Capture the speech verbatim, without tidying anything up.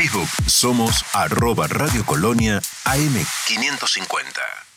Facebook somos arroba Radio Colonia A M quinientos cincuenta.